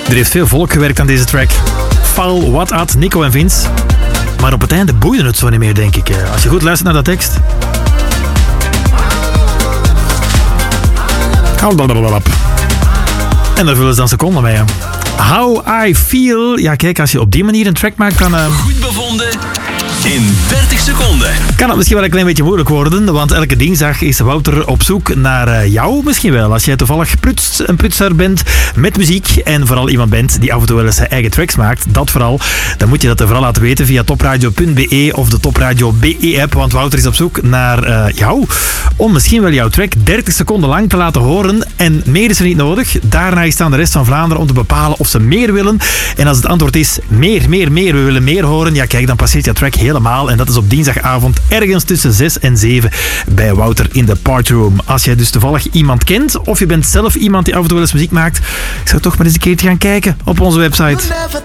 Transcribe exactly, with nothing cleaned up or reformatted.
Er heeft veel volk gewerkt aan deze track. Fal, Wat At, Nico en Vince. Maar op het einde boeide het zo niet meer, denk ik. Als je goed luistert naar dat tekst. En daar vullen ze dan seconden mee. Hè. How I Feel. Ja, kijk, als je op die manier een track maakt, dan... Uh... Goed bevonden in dertig seconden. Kan het misschien wel een klein beetje moeilijk worden, want elke dinsdag is Wouter op zoek naar uh, jou misschien wel. Als jij toevallig prutst, een prutser bent met muziek en vooral iemand bent die af en toe wel eens zijn eigen tracks maakt, dat vooral, dan moet je dat vooral laten weten via topradio punt be of de Topradio B E-app, want Wouter is op zoek naar uh, jou om misschien wel jouw track dertig seconden lang te laten horen en meer is er niet nodig. Daarna is het aan de rest van Vlaanderen om te bepalen of ze meer willen. En als het antwoord is meer, meer, meer, we willen meer horen, ja kijk, dan passeert jouw track helemaal en dat is op dinsdagavond ergens tussen zes en zeven bij Wouter in de Partyroom. Als jij dus toevallig iemand kent of je bent zelf iemand die af en toe wel eens muziek maakt, ik zou toch maar eens een keertje gaan kijken op onze website.